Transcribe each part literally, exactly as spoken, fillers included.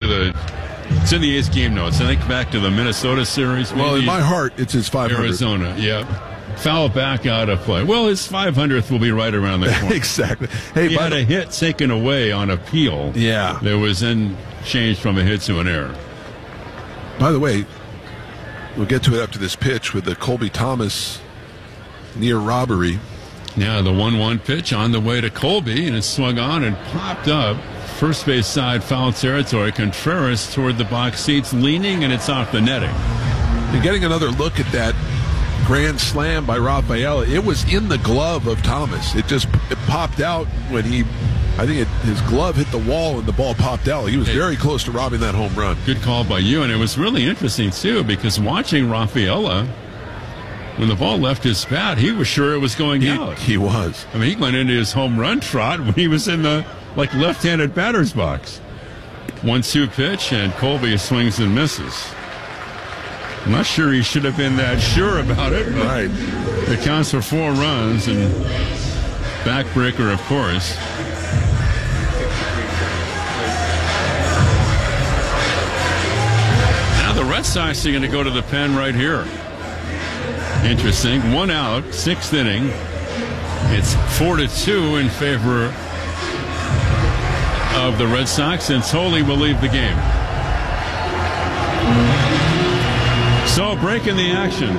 the. It's in the A's game notes. I think back to the Minnesota series. Well, in my heart, it's his five hundredth. Arizona, yeah. Foul back out of play. Well, his five hundredth will be right around the corner. Exactly. Hey, he had a hit taken away on appeal. Yeah. That was then changed from a hit to an error. By the way, we'll get to it after this pitch with the Colby Thomas near robbery. Yeah, the one one pitch on the way to Colby, and it swung on and popped up. First base side, foul territory. Contreras toward the box seats, leaning, and it's off the netting. You're getting another look at that grand slam by Rafaela. It was in the glove of Thomas. It just it popped out when he, I think it, his glove hit the wall and the ball popped out. He was hey, very close to robbing that home run. Good call by you, and it was really interesting, too, because watching Rafaela, when the ball left his bat, he was sure it was going he, out. He was. I mean, he went into his home run trot when he was in the like left-handed batter's box. one two pitch, and Colby swings and misses. I'm not sure he should have been that sure about it. Right. It counts for four runs, and backbreaker, of course. Now the Red Sox are going to go to the pen right here. Interesting. One out, sixth inning. It's four to two in favor of the Red Sox, and Tolley will leave the game. So, break in the action.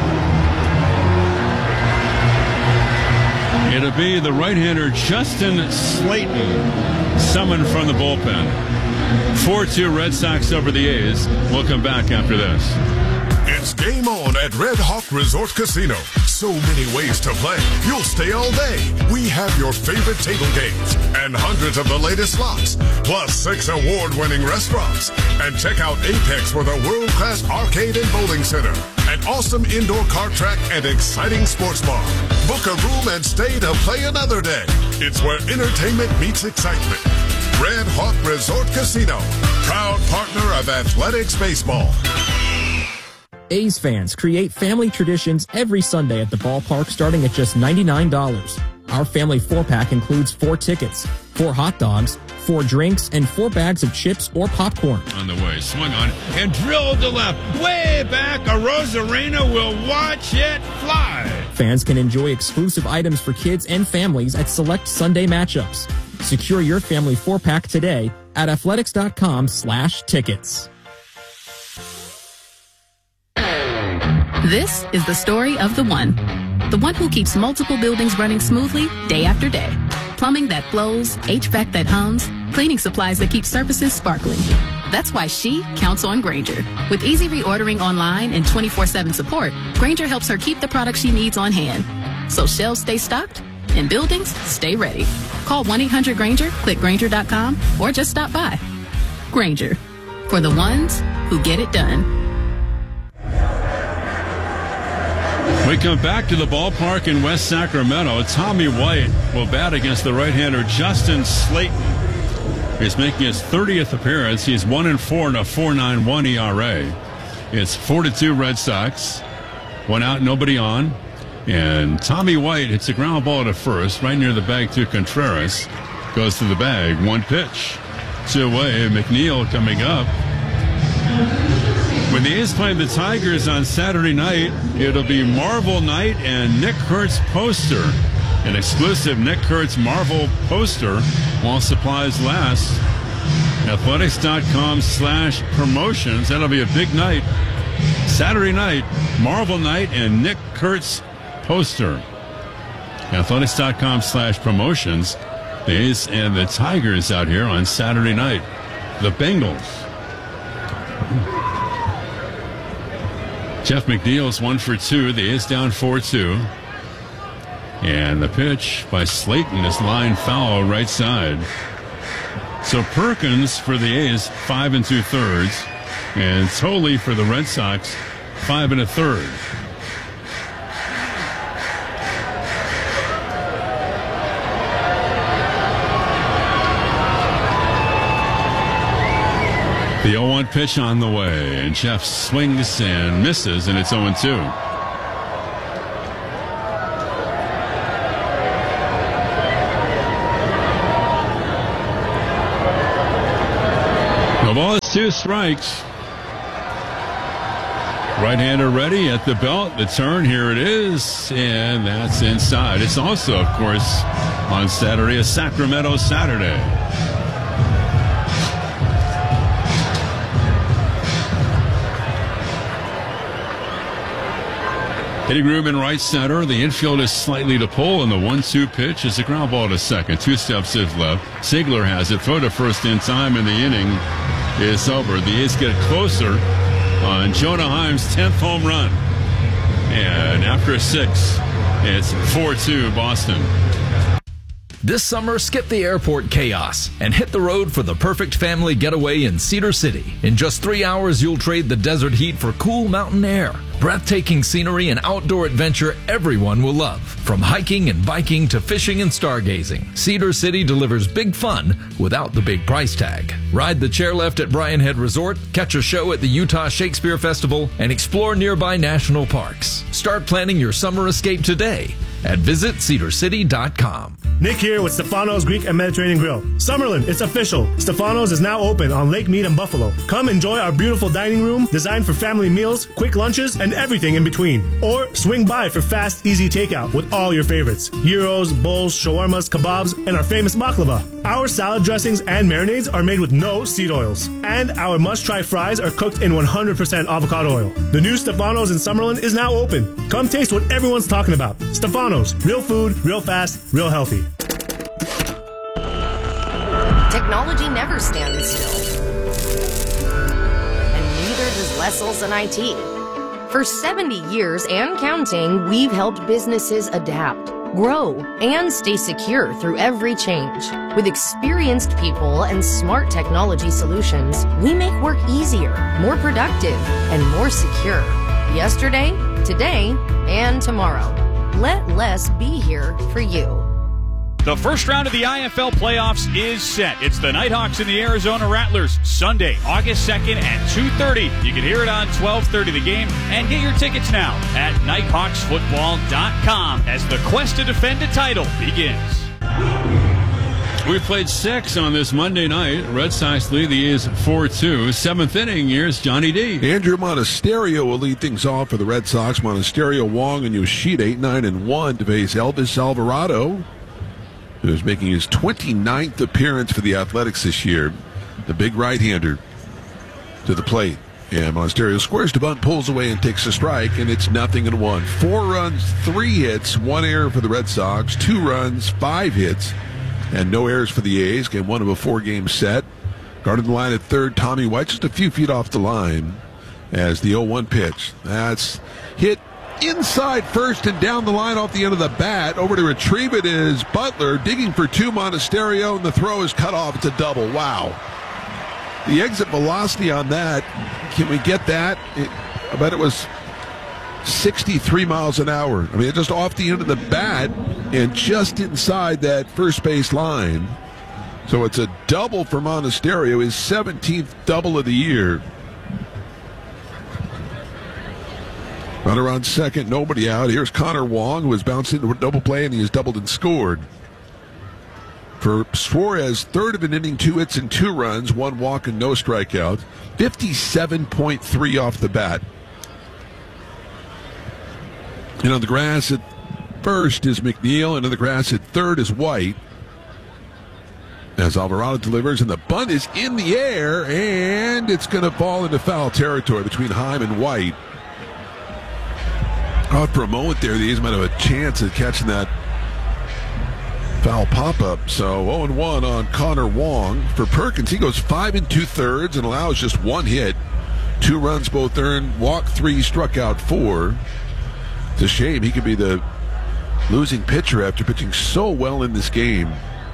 It'll be the right-hander Justin Slayton summoned from the bullpen. four two Red Sox over the A's. We'll come back after this. It's game on at Red Hawk Resort Casino. So many ways to play. You'll stay all day. We have your favorite table games and hundreds of the latest slots, plus six award-winning restaurants. And check out Apex for the world-class arcade and bowling center, an awesome indoor kart track, and exciting sports bar. Book a room and stay to play another day. It's where entertainment meets excitement. Red Hawk Resort Casino, proud partner of Athletics Baseball. A's fans create family traditions every Sunday at the ballpark starting at just ninety-nine dollars. Our family four-pack includes four tickets, four hot dogs, four drinks, and four bags of chips or popcorn. On the way, swung on and drilled to left. Way back, a Rosarena will watch it fly. Fans can enjoy exclusive items for kids and families at select Sunday matchups. Secure your family four-pack today at athletics.com slash tickets. This is the story of the one. The one who keeps multiple buildings running smoothly day after day. Plumbing that flows, H V A C that hums, cleaning supplies that keep surfaces sparkling. That's why she counts on Grainger. With easy reordering online and twenty-four seven support, Grainger helps her keep the products she needs on hand. So shelves stay stocked and buildings stay ready. Call one eight hundred Grainger, click Grainger dot com, or just stop by. Grainger, for the ones who get it done. We come back to the ballpark in West Sacramento. Tommy White will bat against the right-hander Justin Slayton. He's making his thirtieth appearance. He's one and four in a four point nine one E R A. It's four to two Red Sox. One out, nobody on. And Tommy White hits a ground ball to first, right near the bag to Contreras. Goes to the bag. One pitch. Two away. McNeil coming up. When the A's play the Tigers on Saturday night, it'll be Marvel Night and Nick Kurtz poster. An exclusive Nick Kurtz Marvel poster while supplies last. Athletics.com slash promotions. That'll be a big night. Saturday night, Marvel Night and Nick Kurtz poster. Athletics.com slash promotions. The A's and the Tigers out here on Saturday night. The Bengals. Jeff McNeil's one for two. The A's down four two. And the pitch by Slayton is line foul right side. So Perkins for the A's, five and two thirds. And Tolley for the Red Sox, five and a third. The oh one pitch on the way, and Jeff swings and misses, and it's oh and two. The ball is balls, two strikes. Right-hander ready at the belt. The turn, here it is, and that's inside. It's also, of course, on Saturday, a Sacramento Saturday. Hitting room in right center. The infield is slightly to pull, and the one two pitch is a ground ball to second. Two steps is left. Ziegler has it. Throw to first in time, and the inning is over. The A's get closer on Jonah Heim's tenth home run. And after six, it's four two Boston. This summer, skip the airport chaos and hit the road for the perfect family getaway in Cedar City. In just three hours, you'll trade the desert heat for cool mountain air. Breathtaking scenery and outdoor adventure everyone will love. From hiking and biking to fishing and stargazing, Cedar City delivers big fun without the big price tag. Ride the chairlift at Bryan Head Resort, catch a show at the Utah Shakespeare Festival, and explore nearby national parks. Start planning your summer escape today at visit cedar city dot com. Nick here with Stefano's Greek and Mediterranean Grill. Summerlin, it's official. Stefano's is now open on Lake Mead and Buffalo. Come enjoy our beautiful dining room designed for family meals, quick lunches, and everything in between. Or swing by for fast, easy takeout with all your favorites. Gyros, bowls, shawarmas, kebabs, and our famous baklava. Our salad dressings and marinades are made with no seed oils. And our must-try fries are cooked in one hundred percent avocado oil. The new Stefano's in Summerlin is now open. Come taste what everyone's talking about. Stefano's, real food, real fast, real healthy. Technology never stands still. And neither does Wessels and I T. For seventy years and counting, we've helped businesses adapt, grow, and stay secure through every change. With experienced people and smart technology solutions, we make work easier, more productive, and more secure. Yesterday, today, and tomorrow. Let less be here for you. The first round of the I F L playoffs is set. It's the Nighthawks and the Arizona Rattlers, Sunday, August second at two thirty. You can hear it on twelve thirty The Game, and get your tickets now at nighthawks football dot com as the quest to defend a title begins. We played six on this Monday night. Red Sox lead the A's four two. Seventh inning, here's Johnny D. Andrew Monasterio will lead things off for the Red Sox. Monasterio, Wong, and Yoshida, eight, nine, and one to face Elvis Alvarado, who's making his twenty-ninth appearance for the Athletics this year. The big right-hander to the plate. And Monasterio squares to bunt, pulls away, and takes a strike, and it's nothing and one. Four runs, three hits, one error for the Red Sox, two runs, five hits, and no errors for the A's. Game one of a four-game set. Guarding the line at third, Tommy White, just a few feet off the line as the oh one pitch. That's hit inside first and down the line off the end of the bat. Over to retrieve it is Butler, digging for two, Monasterio, and the throw is cut off. It's a double. Wow. The exit velocity on that, can we get that? It, I bet it was sixty-three miles an hour. I mean, just off the end of the bat and just inside that first base line. So it's a double for Monasterio, his seventeenth double of the year. Runner on second, nobody out. Here's Connor Wong, who has bounced into a double play, and he has doubled and scored. For Suarez, third of an inning, two hits and two runs, one walk and no strikeouts. fifty-seven point three off the bat. And on the grass at first is McNeil, and on the grass at third is White. As Alvarado delivers, and the bunt is in the air, and it's going to fall into foul territory between Heim and White. Out for a moment there, the A's might have a chance at catching that foul pop-up. So oh and one on Connor Wong. For Perkins, he goes five and two-thirds and allows just one hit. Two runs both earned, walked three, struck out four. It's a shame he could be the losing pitcher after pitching so well in this game.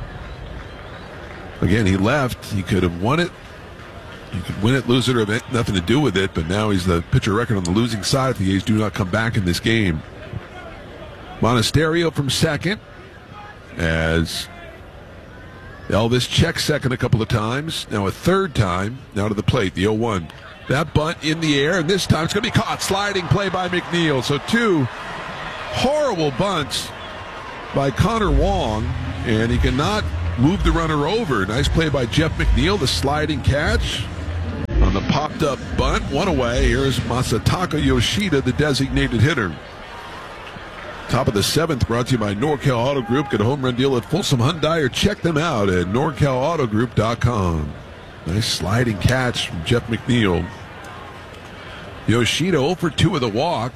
Again, he left. He could have won it. You could win it, lose it, or have nothing to do with it, but now he's the pitcher record on the losing side if the A's do not come back in this game. Monasterio from second, as Elvis checks second a couple of times. Now a third time, now to the plate, the oh one. That bunt in the air, and this time it's going to be caught. Sliding play by McNeil. So two horrible bunts by Connor Wong, and he cannot move the runner over. Nice play by Jeff McNeil, the sliding catch. the popped-up bunt, one away. Here's Masataka Yoshida, the designated hitter. Top of the seventh, brought to you by NorCal Auto Group. Get a home run deal at Folsom Hyundai or check them out at nor cal auto group dot com. Nice sliding catch from Jeff McNeil. Yoshida oh for two with a walk.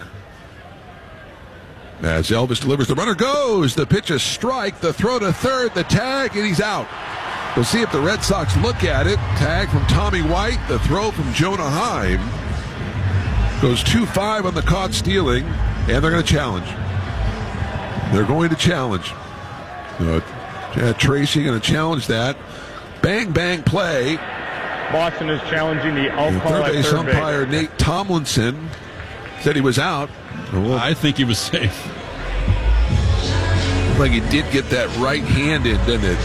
As Elvis delivers, the runner goes. The pitch is strike. The throw to third. The tag, and he's out. We'll see if the Red Sox look at it. Tag from Tommy White. The throw from Jonah Heim. Goes two five on the caught stealing, and they're going to challenge. They're going to challenge. Uh, Chad Tracy going to challenge that. Bang, bang play. Boston is challenging the out call third at base third umpire base. Nate Tomlinson said he was out. Well, I think he was safe. Like he did get that right-handed, didn't it?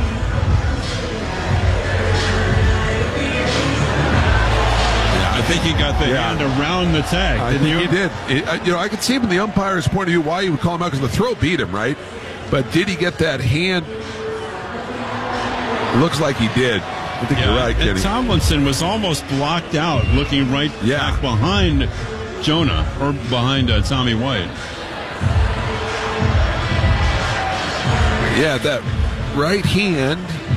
Yeah, I think he got the Yeah. hand around the tag. I Didn't think you? he did. It, I, you know, I could see from the umpire's point of view why he would call him out, because the throw beat him, right? But did he get that hand? It looks like he did. I think Yeah, you're right, and Kenny. Tomlinson was almost blocked out, looking right Yeah. back behind Jonah, or behind uh, Tommy White. Yeah, that right hand.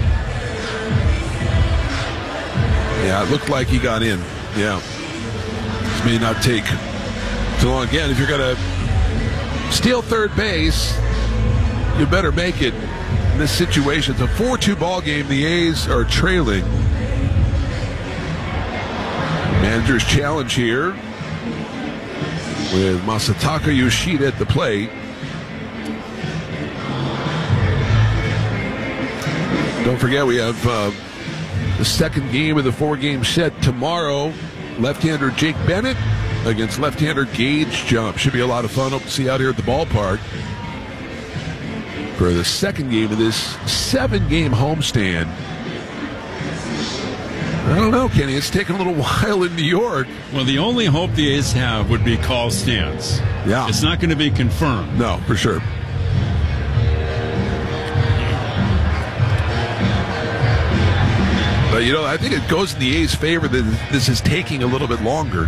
Yeah, it looked like he got in. Yeah. This may not take too long. Again, if you're going to steal third base, you better make it in this situation. It's a four two ball game. The A's are trailing. Manager's challenge here with Masataka Yoshida at the plate. Don't forget, we have uh, the second game of the four-game set tomorrow. Left-hander Jake Bennett against left-hander Gage Jump. Should be a lot of fun. Hope to see you out here at the ballpark for the second game of this seven-game homestand. I don't know, Kenny. It's taken a little while in New York. Well, the only hope the A's have would be call stands. Yeah. It's not going to be confirmed. No, for sure. But, you know, I think it goes in the A's favor that this is taking a little bit longer.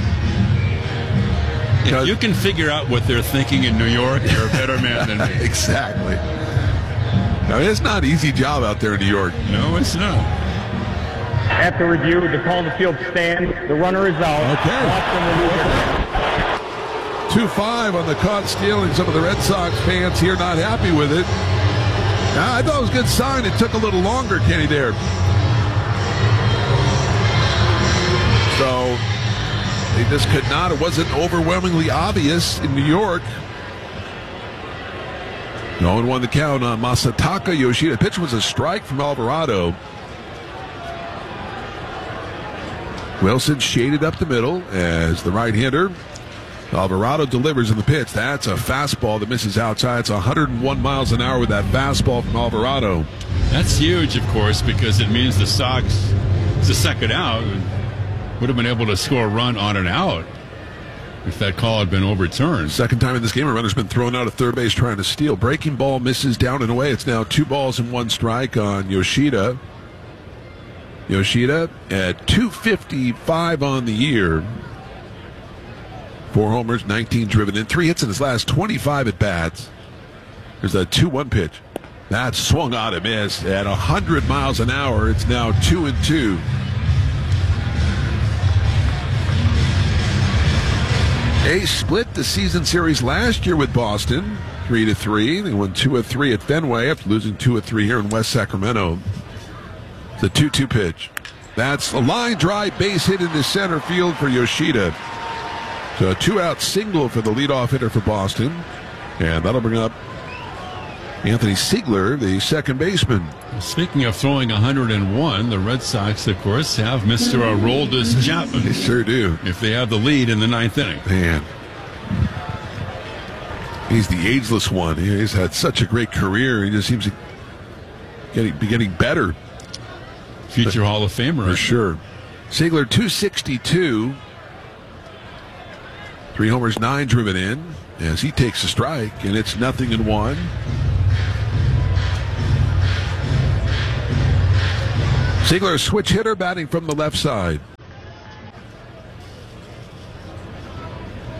If you can figure out what they're thinking in New York, you're a better man than me. Exactly. Now, it's not an easy job out there in New York. No, it's not. After review, the call on the field stands. The runner is out. Okay. two five on the caught stealing. Some of the Red Sox fans here not happy with it. Now, I thought it was a good sign. It took a little longer, Kenny, there. So, they just could not. It wasn't overwhelmingly obvious in New York. oh and one the count on Masataka Yoshida. The pitch was a strike from Alvarado. Wilson shaded up the middle as the right-hander. Alvarado delivers in the pitch. That's a fastball that misses outside. It's one hundred one miles an hour with that fastball from Alvarado. That's huge, of course, because it means the Sox, it's the second out, would have been able to score a run on an out if that call had been overturned. Second time in this game, a runner's been thrown out at third base trying to steal. Breaking ball misses down and away. It's now two balls and one strike on Yoshida. Yoshida at two fifty-five on the year. Four homers, nineteen driven in, three hits in his last twenty-five at bats. There's a two one pitch. That swung on and missed at one hundred miles an hour. It's now two and two. A's split the season series last year with Boston, three to three. They won two of three at Fenway after losing two of three here in West Sacramento. It's a two two pitch. That's a line drive base hit into center field for Yoshida. So a two-out single for the leadoff hitter for Boston. And that'll bring up Anthony Siegler, the second baseman. Speaking of throwing one hundred one, the Red Sox, of course, have Mister Aroldis Chapman. They sure do. If they have the lead in the ninth inning. Man. He's the ageless one. He's had such a great career. He just seems to getting, be getting better. Future Hall of Famer. For sure. Siegler, two sixty-two. Three homers, nine driven in as he takes a strike, and it's nothing in one. Siegler, a switch hitter, batting from the left side.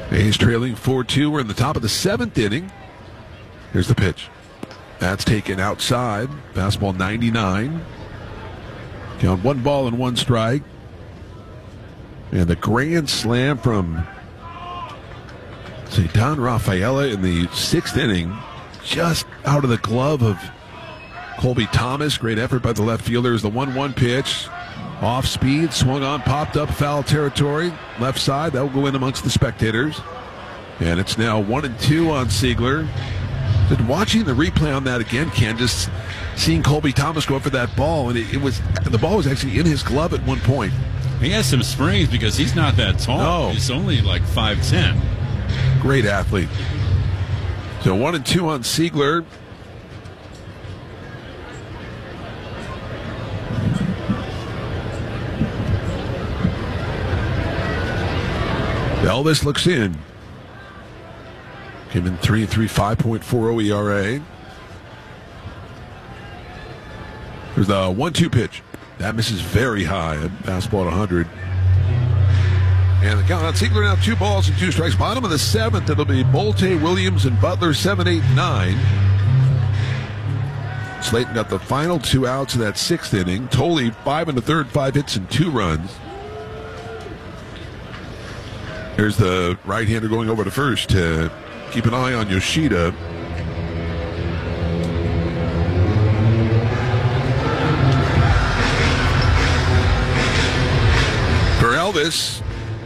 A's trailing four two. We're in the top of the seventh inning. Here's the pitch. That's taken outside. Fastball ninety-nine. Count one ball and one strike. And the grand slam from, say, Don Rafaela in the sixth inning. Just out of the glove of Colby Thomas. Great effort by the left fielder. Is the one one pitch. Off speed, swung on, popped up, foul territory. Left side, that will go in amongst the spectators. And it's now one and two on Siegler. Just watching the replay on that again, Ken, just seeing Colby Thomas go up for that ball, and it, it was the ball was actually in his glove at one point. He has some springs because he's not that tall. No. He's only like five ten. Great athlete. So one and two on Siegler. Elvis looks in. Came in three and three, five point four oh E R A. There's the one two pitch. That misses very high. A fastball at one hundred. And the count on Siegler now two balls and two strikes. Bottom of the seventh, it'll be Bolte, Williams, and Butler, seven, eight, nine. Slayton got the final two outs of that sixth inning. Tolley, five and a third, five hits and two runs. Here's the right-hander going over to first to keep an eye on Yoshida. For Elvis,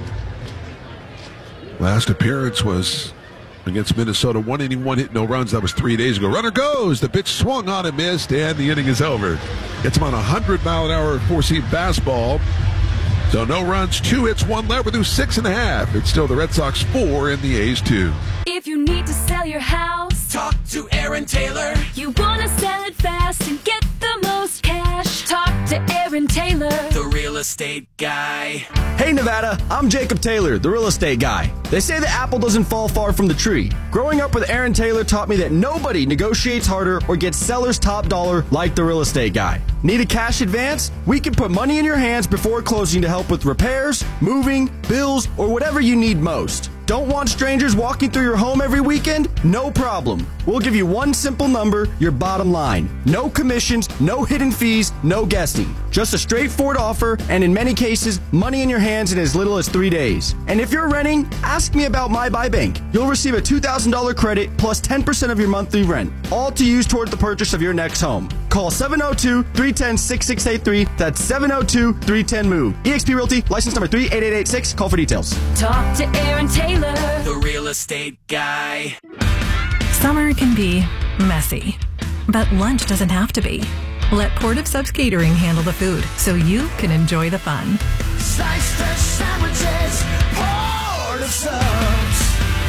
last appearance was against Minnesota. One inning, one hit, no runs. That was three days ago. Runner goes. The pitch swung on and missed, and the inning is over. It's on a one hundred mile an hour four-seam fastball. So no runs, two hits, one left. We're through six and a half. It's still the Red Sox four and the A's two. If you need to sell your house, talk to Aaron Taylor. You want to sell it fast and get the most cash, talk to Aaron Taylor, the real estate guy. Hey Nevada, I'm Jacob Taylor, the real estate guy. They say the apple doesn't fall far from the tree. Growing up with Aaron Taylor taught me that nobody negotiates harder or gets seller's top dollar like the real estate guy. Need a cash advance? We can put money in your hands before closing to help with repairs, moving, bills, or whatever you need most. Don't want strangers walking through your home every weekend? No problem. We'll give you one simple number, your bottom line. No commissions, no hidden fees, no guessing. Just a straightforward offer, and in many cases, money in your hands in as little as three days. And if you're renting, ask me about My Buy Bank. You'll receive a two thousand dollars credit plus ten percent of your monthly rent, all to use toward the purchase of your next home. Call seven oh two, three one zero, six six eight three. That's seven oh two, three one zero, move. eXp Realty, license number three eight eight eight six. Call for details. Talk to Aaron Taylor, the real estate guy. Summer can be messy, but lunch doesn't have to be. Let Port of Subs Catering handle the food so you can enjoy the fun. Sliced fresh sandwiches, Port of Subs.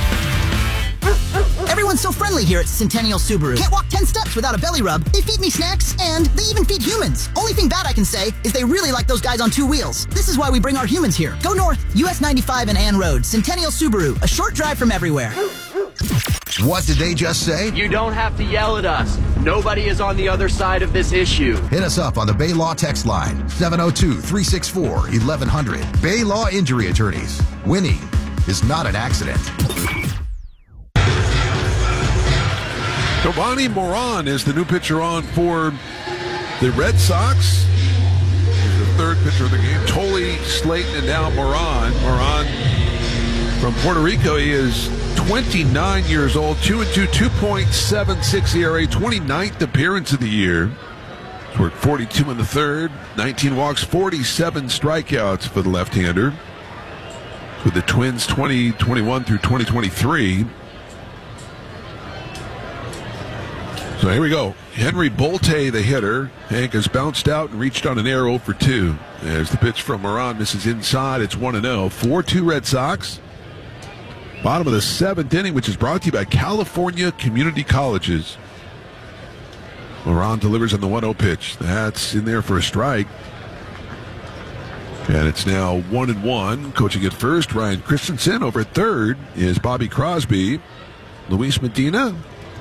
Everyone's so friendly here at Centennial Subaru. Can't walk ten steps without a belly rub. They feed me snacks, and they even feed humans. Only thing bad I can say is they really like those guys on two wheels. This is why we bring our humans here. Go north, U S ninety-five and Ann Road. Centennial Subaru, a short drive from everywhere. What did they just say? You don't have to yell at us. Nobody is on the other side of this issue. Hit us up on the Bay Law text line, seven oh two, three six four, eleven hundred. Bay Law Injury Attorneys. Winning is not an accident. Giovanni Moran is the new pitcher on for the Red Sox. He's the third pitcher of the game. Tolley, Slayton, and now Moran. Moran from Puerto Rico. He is twenty-nine years old, two and two, two point seven six E R A, twenty-ninth appearance of the year. He's worked forty-two in the third, nineteen walks, forty-seven strikeouts for the left-hander. With the Twins twenty twenty-one through twenty twenty-three. So here we go. Henry Bolte, the hitter. Hank has bounced out and reached on an arrow for two. There's the pitch from Moran. Misses inside. It's one and oh. four two Red Sox. Bottom of the seventh inning, which is brought to you by California Community Colleges. Moran delivers on the one oh pitch. That's in there for a strike. And it's now one and one. Coaching at first, Ryan Christensen. Over at third is Bobby Crosby. Luis Medina.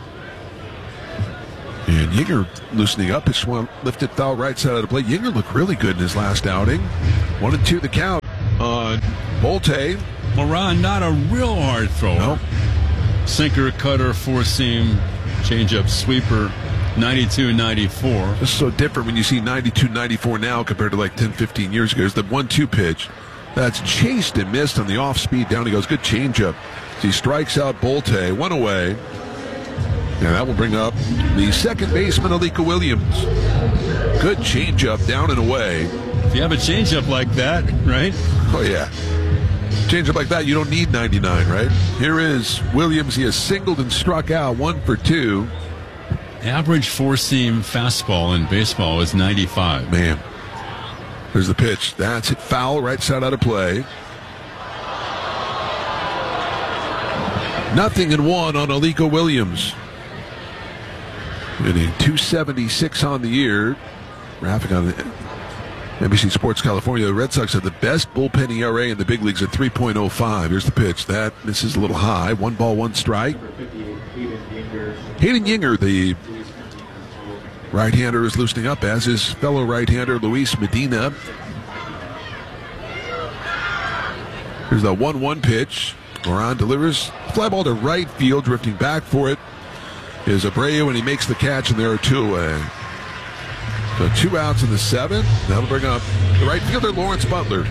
And Yinger loosening up. His one lifted foul right side of the plate. Yinger looked really good in his last outing. One and two the count on Bolte. Moran, not a real hard thrower. Nope. Sinker, cutter, four-seam, changeup, sweeper, ninety-two ninety-four. It's so different when you see ninety-two ninety-four now compared to like ten, fifteen years ago. It's the one two pitch. That's chased and missed on the off-speed. Down he goes. Good changeup. So he strikes out Bolte. One away. And that will bring up the second baseman, Alika Williams. Good changeup down and away. If you have a changeup like that, right? Oh, yeah. Changeup like that, you don't need ninety-nine, right? Here is Williams. He has singled and struck out, one for two. Average four-seam fastball in baseball is ninety-five. Man. There's the pitch. That's hit foul, right side out of play. Nothing in one on Alika Williams. Hitting two seventy-six on the year. Graphic on the N B C Sports California. The Red Sox have the best bullpen E R A in the big leagues at three point oh five. Here's the pitch. That misses a little high. One ball, one strike. Hayden Yinger, the right-hander, is loosening up, as his fellow right-hander, Luis Medina. Here's the one one pitch. Moran delivers. Fly ball to right field. Drifting back for it is Abreu, and he makes the catch, and there are two away. So two outs in the seventh. That'll bring up the right fielder, Lawrence Butler.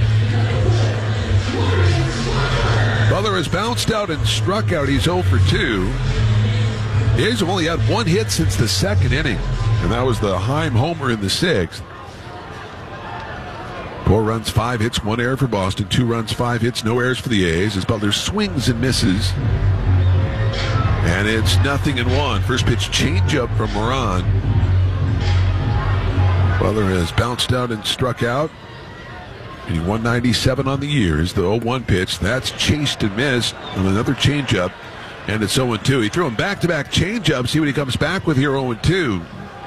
Butler has bounced out and struck out. He's oh for two. The A's have only had one hit since the second inning, and that was the Heim homer in the sixth. Four runs, five hits, one error for Boston. Two runs, five hits, no errors for the A's as Butler swings and misses. And it's nothing in one. First pitch changeup from Moran. Butler has bounced out and struck out. Hitting one ninety-seven on the year is the oh one pitch. That's chased and missed on another changeup. And it's oh two. He threw him back-to-back changeups. See what he comes back with here, oh two.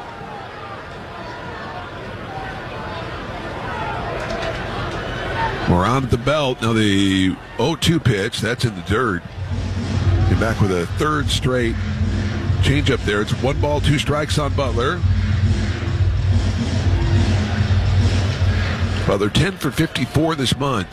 Moran at the belt. Now the oh two pitch. That's in the dirt. Came back with a third straight changeup there. It's one ball, two strikes on Butler. Butler ten for fifty-four this month.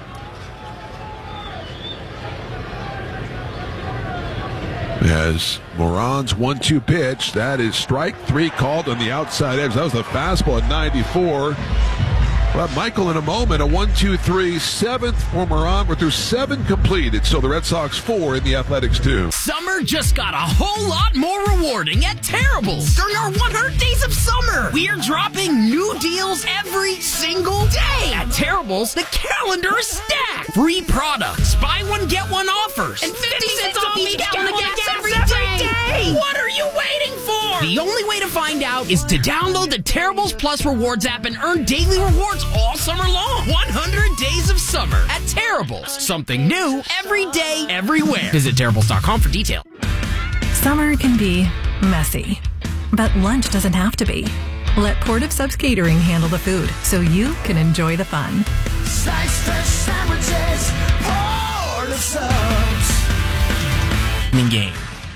As Moran's one two pitch, that is strike three called on the outside edge. That was the fastball at ninety-four. Well, Michael in a moment, a one two three, seventh for Moran. We're through seven completed, so the Red Sox four and the Athletics two. Summer just got a whole lot more rewarding at Terrible's during our one hundred days of summer. We're dropping new deals every single day. At Terrible's, the calendar is stacked. Free products, buy one, get one offers, and fifty cents off each gallon of gas every day. What are you waiting for? The only way to find out is to download the Terrible's Plus Rewards app and earn daily rewards all summer long. one hundred days of summer at Terrible's. Something new every day, everywhere. Visit Terrible's dot com for details. Summer can be messy, but lunch doesn't have to be. Let Port of Subs Catering handle the food so you can enjoy the fun. Slice fresh sandwiches, Port of Subs. Game.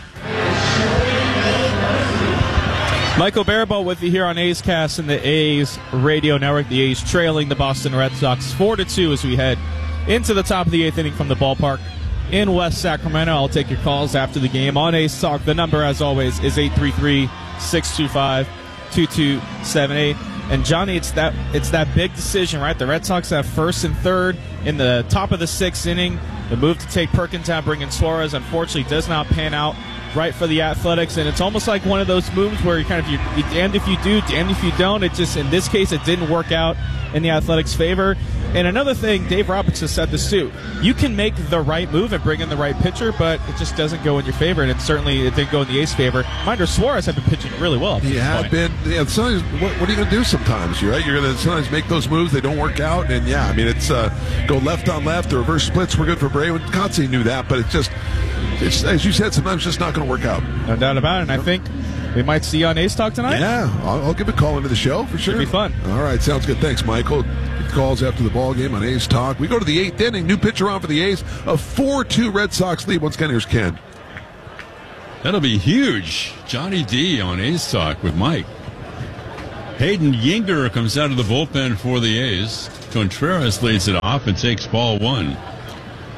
Michael Barabo with you here on A's Cast and the A's Radio Network. The A's trailing the Boston Red Sox four to two as we head into the top of the eighth inning from the ballpark in West Sacramento. I'll take your calls after the game on A's Talk. The number, as always, is eight three three, six two five, two two seven eight. And Johnny, it's that it's that big decision, right? The Red Sox have first and third in the top of the sixth inning. The move to take Perkins, bring in Suarez, unfortunately does not pan out right for the Athletics, and it's almost like one of those moves where you kind of you, you damned if you do, damned if you don't. It just, in this case, it didn't work out in the Athletics' favor. And another thing, Dave Roberts has said this too. You can make the right move and bring in the right pitcher, but it just doesn't go in your favor, and it certainly it didn't go in the A's favor. Minder Suarez have been pitching really well. He had been. Yeah, sometimes, what, what are you going to do sometimes? You're right. You're going to sometimes make those moves. They don't work out, and yeah, I mean it's uh, go left on left. The reverse splits were good for Bray. Kotze knew that, but it's just, it's as you said, sometimes just not going to work out. No doubt about it. And I think we might see you on A's Talk tonight. Yeah, I'll, I'll give a call into the show for sure. Should be fun. All right, sounds good. Thanks, Michael. Calls after the ball game on A's Talk. We go to the eighth inning. New pitcher on for the A's. A four two Red Sox lead. Once again, here's Ken. That'll be huge. Johnny D on A's Talk with Mike. Hayden Yinger comes out of the bullpen for the A's. Contreras leads it off and takes ball one.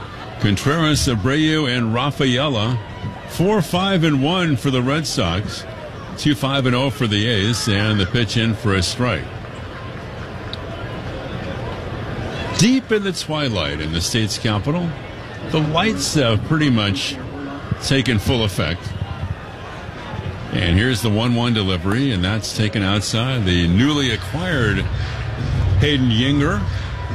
Contreras, Abreu, and Rafaela. four five and one for the Red Sox. two five and oh for the A's, and the pitch in for a strike. Deep in the twilight in the state's capital, the lights have pretty much taken full effect. And here's the one one delivery, and that's taken outside. The newly acquired Hayden Yinger.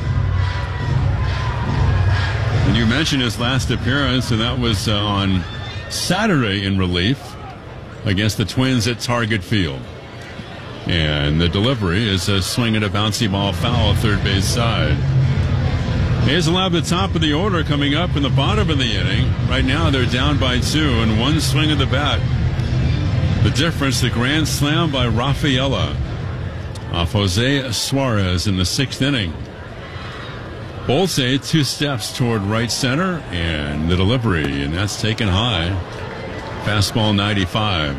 And you mentioned his last appearance, and that was uh, on Saturday in relief against the Twins at Target Field. And the delivery is a swing at a bouncy ball foul third base side. A's will have the top of the order coming up in the bottom of the inning. Right now they're down by two, and one swing of the bat. The difference, the grand slam by Rafaela off Jose Suarez in the sixth inning. Bolse two steps toward right center, and the delivery, and that's taken high. Fastball ninety-five.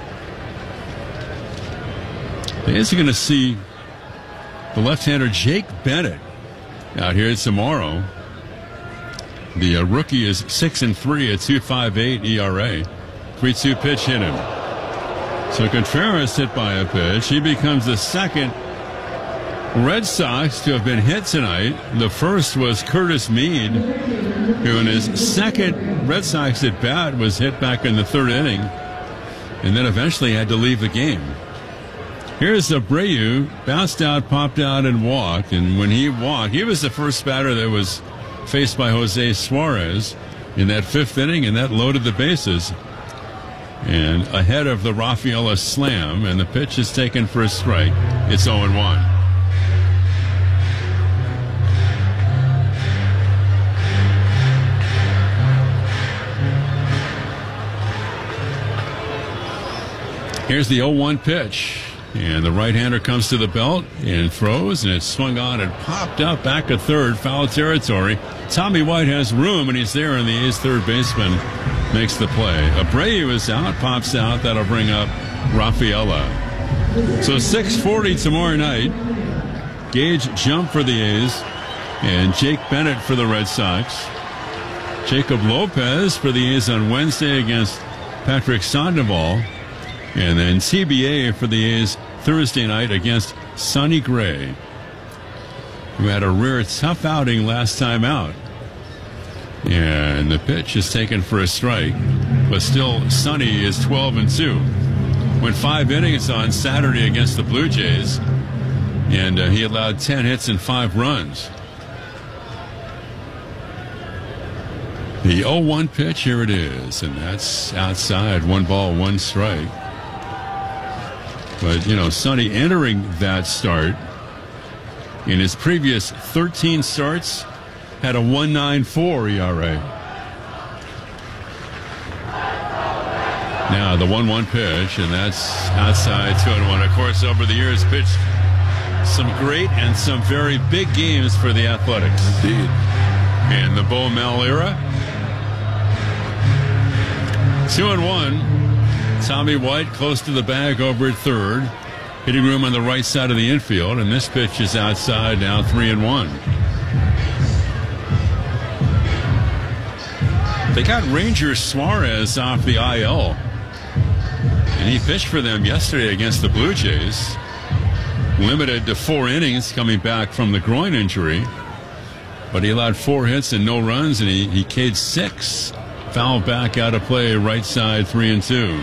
The A's are going to see the left-hander Jake Bennett out here tomorrow. The uh, rookie is six and three at two point five eight E R A. three two pitch hit him. So Contreras hit by a pitch. He becomes the second Red Sox to have been hit tonight. The first was Curtis Mead, who in his second Red Sox at bat was hit back in the third inning, and then eventually had to leave the game. Here's Abreu, bounced out, popped out, and walked. And when he walked, he was the first batter that was faced by Jose Suarez in that fifth inning, and that loaded the bases. And ahead of the Rafaela slam, and the pitch is taken for a strike. It's oh and one. Here's the oh one pitch. And the right-hander comes to the belt and throws, and it's swung on and popped up back to third, foul territory. Tommy White has room, and he's there, and the A's third baseman makes the play. Abreu is out, pops out. That'll bring up Rafaela. So six forty tomorrow night. Gage jump for the A's, and Jake Bennett for the Red Sox. Jacob Lopez for the A's on Wednesday against Patrick Sandoval. And then T B A for the A's Thursday night against Sonny Gray, who had a rare tough outing last time out. And the pitch is taken for a strike, but still Sonny is twelve and two. Went five innings on Saturday against the Blue Jays, and uh, he allowed ten hits and five runs. The oh one pitch, here it is, and that's outside. One ball, one strike. But, you know, Sonny entering that start in his previous thirteen starts had a one point nine four E R A. Now the one one pitch, and that's outside two and one. Of course, over the years, pitched some great and some very big games for the Athletics. Indeed. In the Bo Mel era. Two and one. Tommy White close to the bag over at third. Hitting room on the right side of the infield, and this pitch is outside, now three and one. They got Ranger Suarez off the I L, and he pitched for them yesterday against the Blue Jays. Limited to four innings coming back from the groin injury, but he allowed four hits and no runs, and he, he K'd six. Foul back out of play, right side, three and two.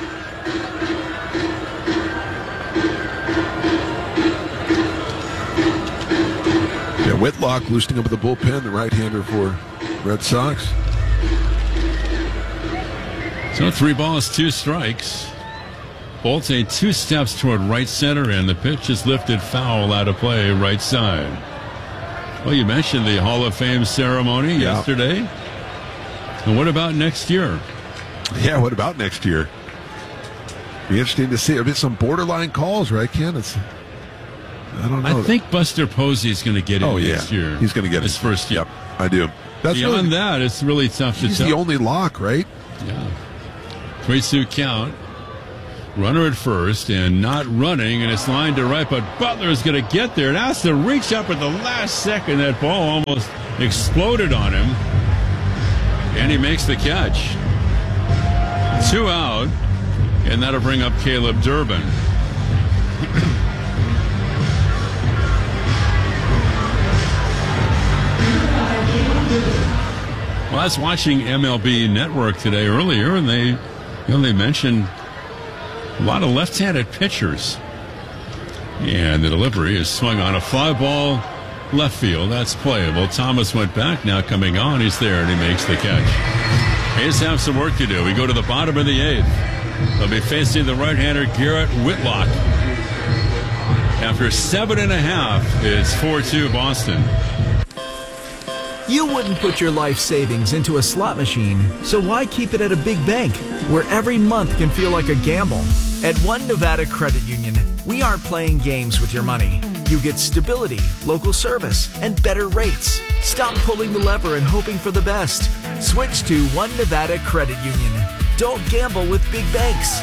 Yeah, Whitlock loosening up the bullpen, the right-hander for Red Sox. So three balls, two strikes. Bolte two steps toward right center, and the pitch is lifted foul out of play, right side. Well, you mentioned the Hall of Fame ceremony yeah. yesterday. And what about next year? Yeah, what about next year? Be interesting to see. There'll be some borderline calls, right, Ken? It's, I don't know. I think Buster Posey is going to get in oh, yeah. next year. He's going to get his it. first year. Yep, I do. That's Beyond really, that, it's really tough to he's tell. He's the only lock, right? Yeah. three two count. Runner at first and not running, and it's lined to right, but Butler is going to get there. It has to reach up at the last second. That ball almost exploded on him. and he makes the catch. Two out, and that'll bring up Caleb Durbin. Well, I was watching M L B Network today earlier, and they, you know, they mentioned a lot of left-handed pitchers. And the delivery is swung on a fly ball left field. That's playable. Thomas went back. Now coming on, he's there, and he makes the catch. A's have some work to do. We go to the bottom of the eighth. They'll be facing the right-hander Garrett Whitlock. After seven and a half, it's four two Boston. You wouldn't put your life savings into a slot machine, so why keep it at a big bank, where every month can feel like a gamble? At One Nevada Credit Union, we aren't playing games with your money. You get stability, local service, and better rates. Stop pulling the lever and hoping for the best. Switch to One Nevada Credit Union. Don't gamble with big banks.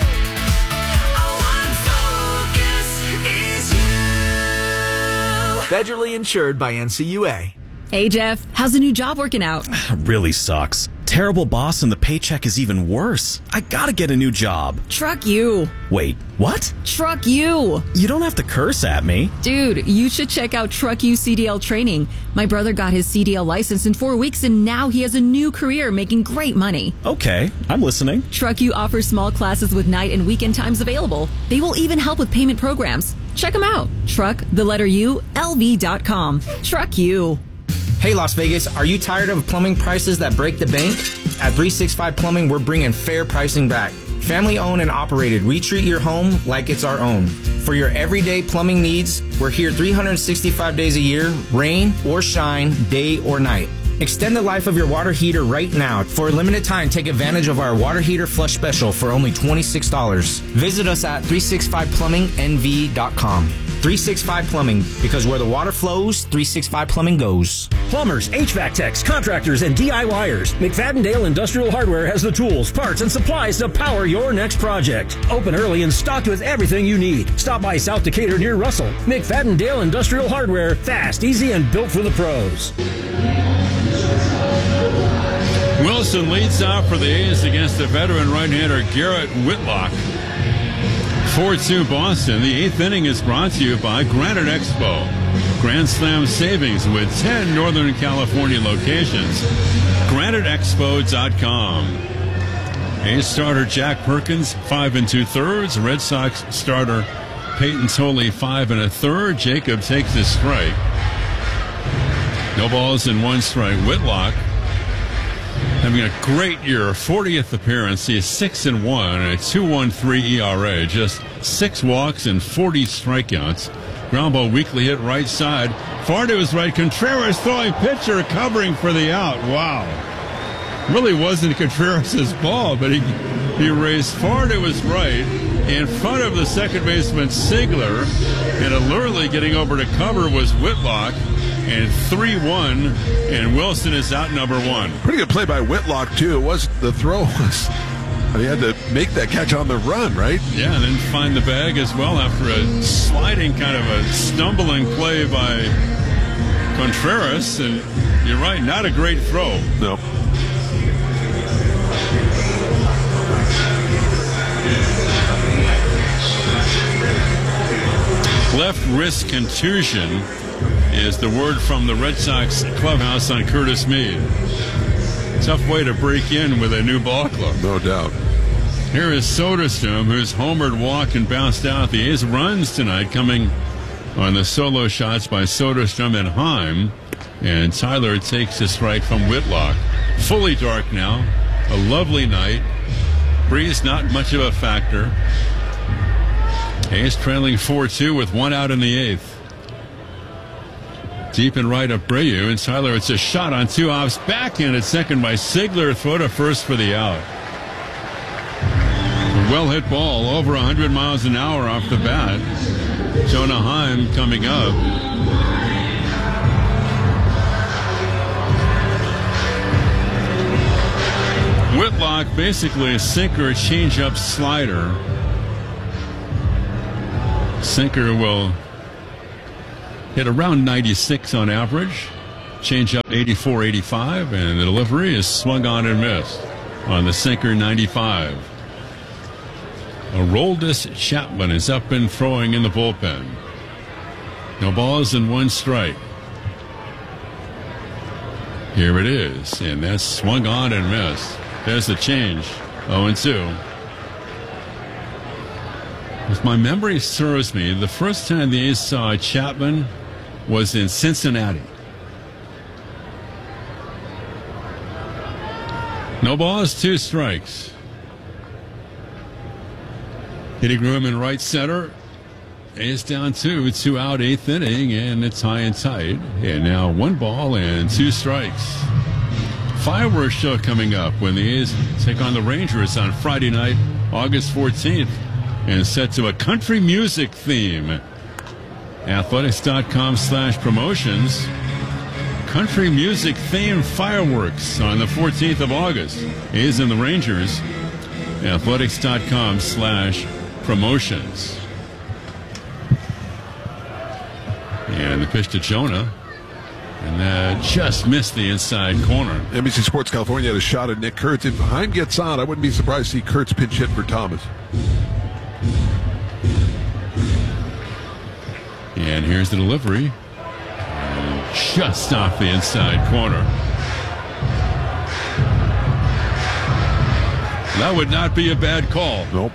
Federally insured by N C U A. Hey, Jeff, how's the new job working out? Really sucks. Terrible boss and the paycheck is even worse. I gotta get a new job. Truck you. Wait, what? Truck you. You don't have to curse at me. Dude, you should check out Truck You C D L training. My brother got his C D L license in four weeks and now he has a new career making great money. Okay, I'm listening. Truck You offers small classes with night and weekend times available. They will even help with payment programs. Check them out. Truck, the letter U, L V dot com. Truck You. Hey Las Vegas, are you tired of plumbing prices that break the bank? At three sixty-five Plumbing, we're bringing fair pricing back. Family owned and operated, we treat your home like it's our own. For your everyday plumbing needs, we're here three hundred sixty-five days a year, rain or shine, day or night. Extend the life of your water heater right now. For a limited time, take advantage of our water heater flush special for only twenty-six dollars. Visit us at three sixty-five plumbing N V dot com. three sixty-five Plumbing, because where the water flows, three sixty-five Plumbing goes. Plumbers, H V A C techs, contractors, and D I Y ers. McFadden-Dale Industrial Hardware has the tools, parts, and supplies to power your next project. Open early and stocked with everything you need. Stop by South Decatur near Russell. McFadden-Dale Industrial Hardware. Fast, easy, and built for the pros. Wilson leads off for the A's against the veteran right-hander Garrett Whitlock. four two Boston. The eighth inning is brought to you by Granite Expo. Grand Slam savings with ten Northern California locations. Granite Expo dot com. A's starter Jack Perkins, five and two thirds. Red Sox starter Peyton Tolley, five and a third. Jacob takes the strike. No balls and one strike. Whitlock having a great year, fortieth appearance. He is six and one, a two point one three E R A, just six walks and forty strikeouts. Ground ball weakly hit right side. Far to his right. Contreras throwing pitcher, covering for the out. Wow, really wasn't Contreras' ball, but he he raced far to his right in front of the second baseman Sigler, and alertly getting over to cover was Whitlock. And three one, and Wilson is out number one. Pretty good play by Whitlock, too. It was the throw was he had to make that catch on the run, right? Yeah, and then find the bag as well after a sliding kind of a stumbling play by Contreras. And you're right, not a great throw. No. Left wrist contusion is the word from the Red Sox clubhouse on Curtis Mead. Tough way to break in with a new ball club. No doubt. Here is Soderstrom, who's homered, walked, and bounced out. The A's runs tonight coming on the solo shots by Soderstrom and Heim. And Tyler takes a strike from Whitlock. Fully dark now. A lovely night. Breeze not much of a factor. A's trailing four two with one out in the eighth. Deep and right of Abreu, and Tyler, it's a shot on two offs. Back in at second by Sigler. Throw to first for the out. A well-hit ball, over one hundred miles an hour off the bat. Jonah Heim coming up. Whitlock, basically a sinker, change-up slider. Sinker will hit around ninety-six on average. Change up eighty-four eighty-five, and the delivery is swung on and missed on the sinker ninety-five. Aroldis Chapman is up and throwing in the bullpen. No balls and one strike. Here it is, and that's swung on and missed. There's the change. oh and two. If my memory serves me, the first time the A's saw Chapman was in Cincinnati. No balls, two strikes. Hitting room in right center. A's down two, two out, eighth inning, and it's high and tight. And now one ball and two strikes. Fireworks show coming up when the A's take on the Rangers on Friday night, August fourteenth, and set to a country music theme. Athletics.com slash promotions. Country music theme fireworks on the fourteenth of August. A's and the Rangers. Athletics.com slash promotions. And the pitch to Jonah. And that just missed the inside corner. N B C Sports California had a shot at Nick Kurtz. If Heim gets on, I wouldn't be surprised to see Kurtz pinch hit for Thomas. And here's the delivery. And just off the inside corner. That would not be a bad call. Nope.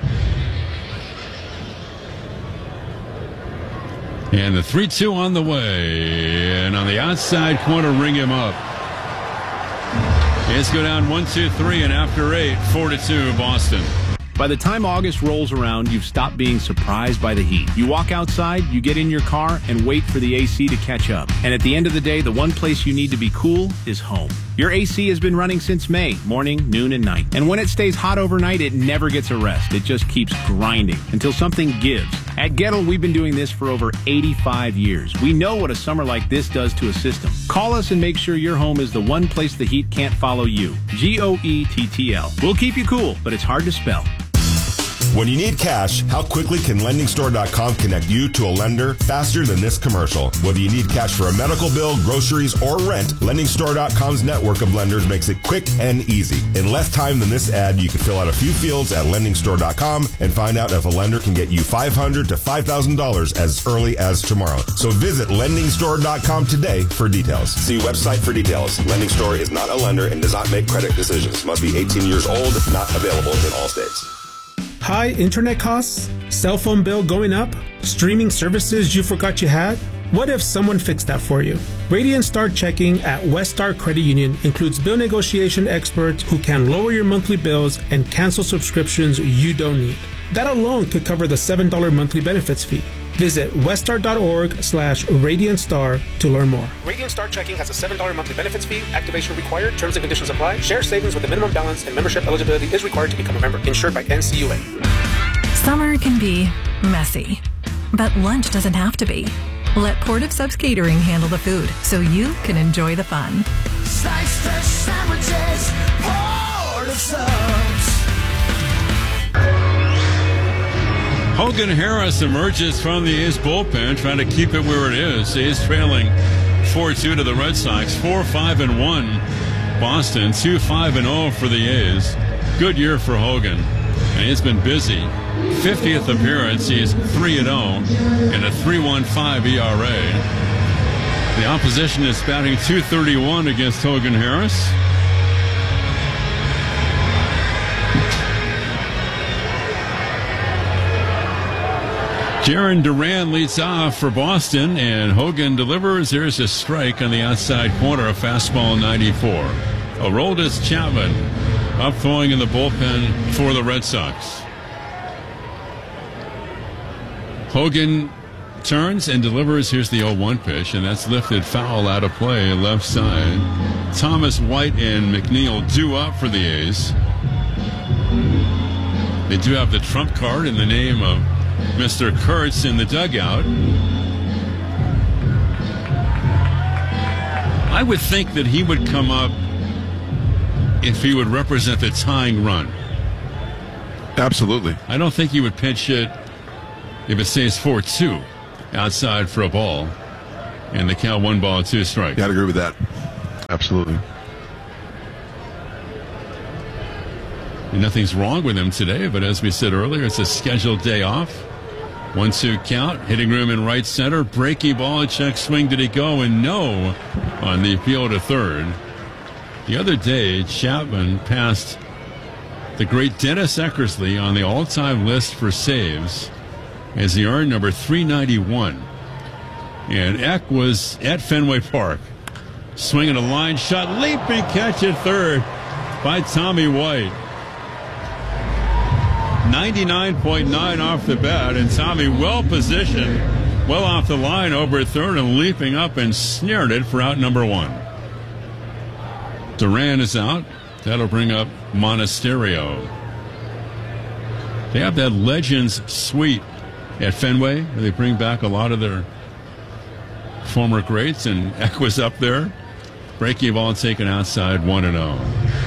And the three two on the way. And on the outside corner, ring him up. Let's go down one, two, three, and after eight, four to two, Boston. By the time August rolls around, you've stopped being surprised by the heat. You walk outside, you get in your car, and wait for the A C to catch up. And at the end of the day, the one place you need to be cool is home. Your A C has been running since May, morning, noon, and night. And when it stays hot overnight, it never gets a rest. It just keeps grinding until something gives. At Gettle, we've been doing this for over eighty-five years. We know what a summer like this does to a system. Call us and make sure your home is the one place the heat can't follow you. G O E T T L. We'll keep you cool, but it's hard to spell. When you need cash, how quickly can lending store dot com connect you to a lender faster than this commercial? Whether you need cash for a medical bill, groceries, or rent, lending store dot com's network of lenders makes it quick and easy. In less time than this ad, you can fill out a few fields at lending store dot com and find out if a lender can get you five hundred dollars to five thousand dollars as early as tomorrow. So visit lending store dot com today for details. See website for details. Lending Store is not a lender and does not make credit decisions. Must be eighteen years old, not available in all states. High internet costs? Cell phone bill going up? Streaming services you forgot you had? What if someone fixed that for you? Radiant Star Checking at Westar Credit Union includes bill negotiation experts who can lower your monthly bills and cancel subscriptions you don't need. That alone could cover the seven dollars monthly benefits fee. Visit westar.org slash Radiant Star to learn more. Radiant Star Checking has a seven dollars monthly benefits fee. Activation required. Terms and conditions apply. Share savings with a minimum balance and membership eligibility is required to become a member. Insured by N C U A. Summer can be messy, but lunch doesn't have to be. Let Portive Subs Catering handle the food so you can enjoy the fun. Slice fresh sandwiches, Portive Subs. Hogan Harris emerges from the A's bullpen, trying to keep it where it is. A's trailing four two to the Red Sox, four five and one Boston, two five and oh for the A's. Good year for Hogan, and he's been busy. fiftieth appearance, he's three and oh and a three point one five E R A. The opposition is batting two thirty-one against Hogan Harris. Jaron Duran leads off for Boston, and Hogan delivers. There's a strike on the outside corner, a fastball ninety-four. Aroldis Chapman up throwing in the bullpen for the Red Sox. Hogan turns and delivers. Here's the oh one pitch, and that's lifted foul out of play, left side. Thomas White and McNeil due up for the A's. They do have the trump card in the name of Mister Kurtz in the dugout. I would think that he would come up if he would represent the tying run. Absolutely. I don't think he would pinch hit if it stays four two outside for a ball. And the count one ball, two strikes. Got to agree with that. Absolutely. And nothing's wrong with him today, but as we said earlier, it's a scheduled day off. one two count, hitting room in right center, breaking ball, a check swing, did he go? And no on the appeal to third. The other day, Chapman passed the great Dennis Eckersley on the all-time list for saves as he earned number three ninety-one. And Eck was at Fenway Park, swinging a line shot, leaping catch at third by Tommy White. ninety-nine point nine off the bat, and Tommy well positioned, well off the line over at third and leaping up and snared it for out number one. Duran is out. That'll bring up Monasterio. They have that Legends Suite at Fenway, where they bring back a lot of their former greats, and Eck was up there. Breaking ball taken outside, one and oh.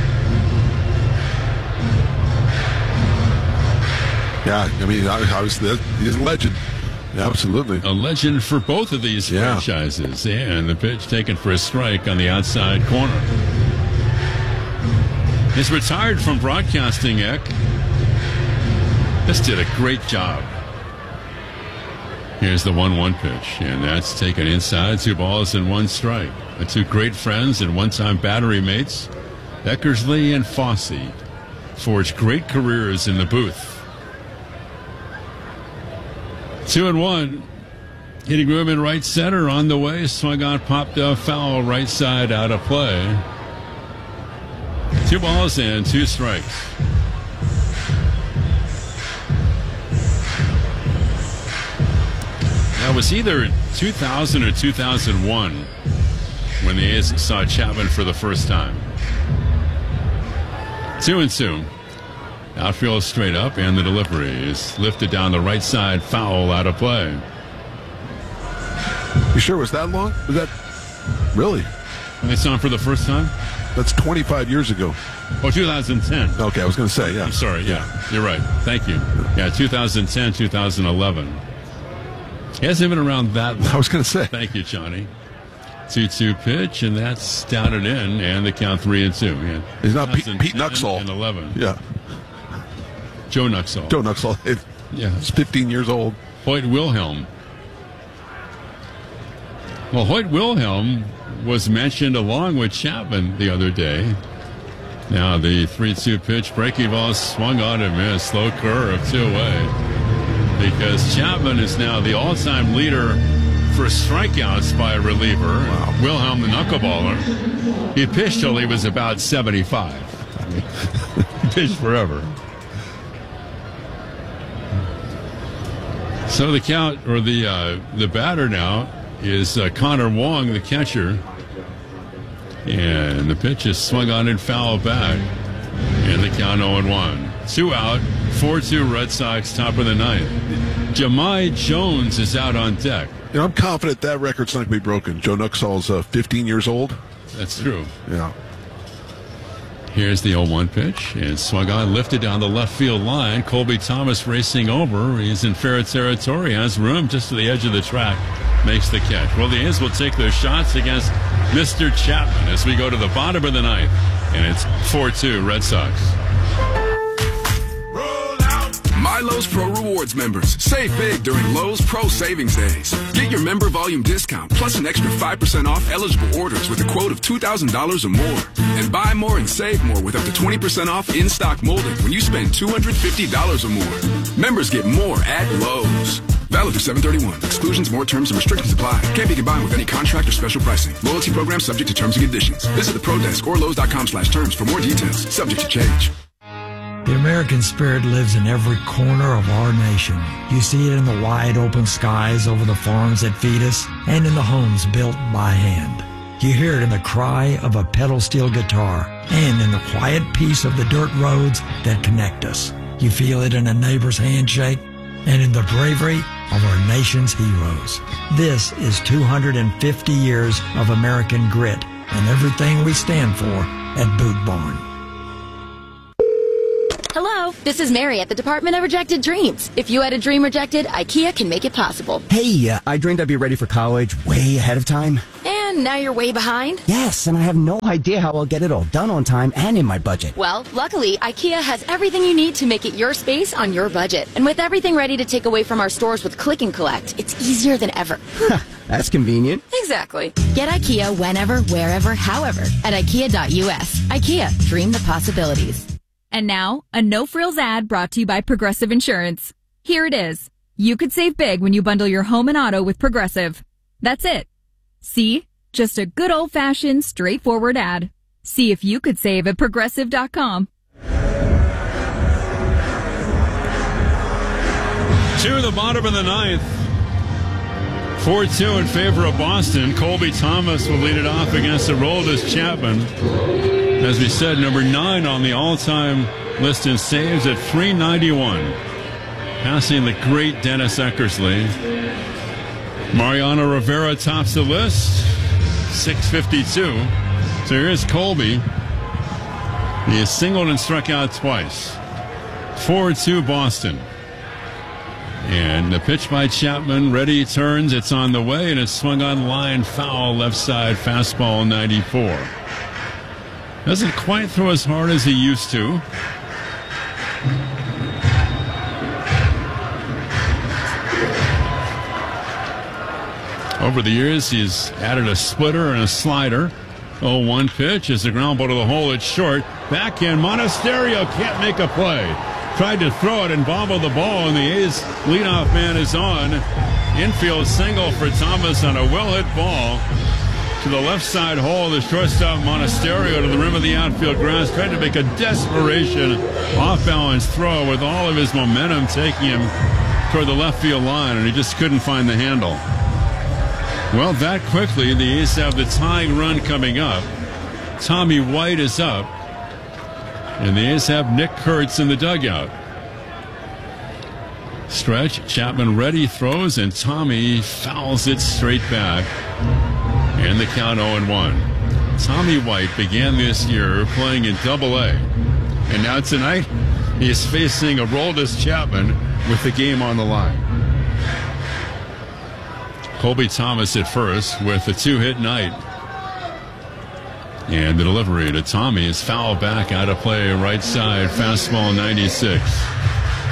Yeah, I mean, obviously, he's a legend. Absolutely. A legend for both of these yeah. franchises. And the pitch taken for a strike on the outside corner. He's retired from broadcasting, Eck. This did a great job. Here's the one one pitch, and that's taken inside. Two balls and one strike. The two great friends and one-time battery mates, Eckersley and Fosse, forged great careers in the booth. Two and one. Hitting room in right center on the way. Swung on, popped up, foul, right side, out of play. Two balls and two strikes. That was either two thousand or two thousand one when the A's saw Chapman for the first time. Two and two. Outfield straight up, and the delivery is lifted down the right side, foul, out of play. You sure it was that long? Was that really? When they saw him for the first time? That's twenty-five years ago. Oh, two thousand ten. Okay, I was going to say, yeah. I'm sorry, yeah. You're right. Thank you. Yeah, two thousand ten, two thousand eleven. He hasn't been around that long. I was going to say. Thank you, Johnny. two two pitch, and that's down and in, and the count three and two. Yeah. He's not Pete, Pete Nuxall. And eleven. Yeah. Joe Nuxall. Joe Nuxall. It, yeah. He's fifteen years old. Hoyt Wilhelm. Well, Hoyt Wilhelm was mentioned along with Chapman the other day. Now the three two pitch, breaking ball swung on and missed. Slow curve, two away. Because Chapman is now the all-time leader for strikeouts by a reliever. Wow. Wilhelm, the knuckleballer, he pitched till he was about seventy-five. I mean, he pitched forever. So the count, or the uh, the batter now, is uh, Connor Wong, the catcher. And the pitch is swung on and fouled back. And the count oh and one. Two out, four two Red Sox, top of the ninth. Jahmai Jones is out on deck. You know, I'm confident that record's not going to be broken. Joe Nuxall's uh, fifteen years old. That's true. Yeah. Here's the oh one pitch, and swung on, lifted down the left field line. Colby Thomas racing over. He's in fair territory, has room just to the edge of the track, makes the catch. Well, the A's will take their shots against Mister Chapman as we go to the bottom of the ninth, and it's four two Red Sox. My Lowe's Pro Rewards members, save big during Lowe's Pro Savings Days. Get your member volume discount plus an extra five percent off eligible orders with a quote of two thousand dollars or more. And buy more and save more with up to twenty percent off in-stock molding when you spend two hundred fifty dollars or more. Members get more at Lowe's. Valid through seven thirty-one. Exclusions, more terms, and restrictions apply. Can't be combined with any contract or special pricing. Loyalty program subject to terms and conditions. Visit the Pro Desk or Lowe's.com slash terms for more details. Subject to change. The American spirit lives in every corner of our nation. You see it in the wide open skies over the farms that feed us and in the homes built by hand. You hear it in the cry of a pedal steel guitar and in the quiet peace of the dirt roads that connect us. You feel it in a neighbor's handshake and in the bravery of our nation's heroes. This is two hundred fifty years of American grit and everything we stand for at Boot Barn. Hello, Hello, this is Mary at the Department of Rejected Dreams. If you had a dream rejected, IKEA can make it possible. Hey, uh, I dreamed I'd be ready for college way ahead of time. And now you're way behind? Yes, and I have no idea how I'll get it all done on time and in my budget. Well, luckily, IKEA has everything you need to make it your space on your budget. And with everything ready to take away from our stores with Click and Collect, it's easier than ever. That's convenient. Exactly. Get IKEA whenever, wherever, however at IKEA dot U S. IKEA, dream the possibilities. And now, a no-frills ad brought to you by Progressive Insurance. Here it is. You could save big when you bundle your home and auto with Progressive. That's it. See? Just a good old-fashioned, straightforward ad. See if you could save at Progressive dot com. To the bottom of the ninth. four two in favor of Boston. Colby Thomas will lead it off against Aroldis Chapman. As we said, number nine on the all-time list in saves at three ninety-one. Passing the great Dennis Eckersley. Mariano Rivera tops the list, six fifty-two. So here's Colby. He has singled and struck out twice. four two Boston. And the pitch by Chapman, ready, turns, it's on the way, and it's swung on line, foul, left side, fastball, ninety-four. Doesn't quite throw as hard as he used to. Over the years, he's added a splitter and a slider. oh one pitch is the ground ball to the hole. It's short. Backhand, Monasterio can't make a play. Tried to throw it and bobbled the ball, and the A's leadoff man is on. Infield single for Thomas on a well-hit ball to the left side hole. The shortstop Monasterio to the rim of the outfield grass. Tried to make a desperation off-balance throw with all of his momentum taking him toward the left field line, and he just couldn't find the handle. Well, that quickly, the A's have the tying run coming up. Tommy White is up. And the A's have Nick Kurtz in the dugout. Stretch, Chapman ready, throws, and Tommy fouls it straight back. And the count oh and one. Tommy White began this year playing in Double A. And now tonight, he is facing Aroldis Chapman with the game on the line. Colby Thomas at first with a two-hit night. And the delivery to Tommy is foul back out of play, right side, fastball ninety-six.